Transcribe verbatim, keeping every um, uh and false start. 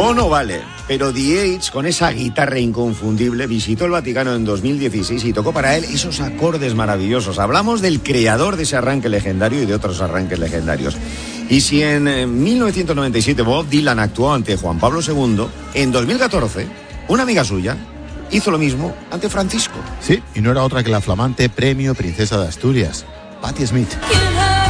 Bono vale, pero The Edge, con esa guitarra inconfundible, visitó el Vaticano en dos mil dieciséis y tocó para él esos acordes maravillosos. Hablamos del creador de ese arranque legendario y de otros arranques legendarios. Y si en mil novecientos noventa y siete Bob Dylan actuó ante Juan Pablo segundo, en dos mil catorce, una amiga suya hizo lo mismo ante Francisco. Sí, y no era otra que la flamante premio Princesa de Asturias, Patti Smith.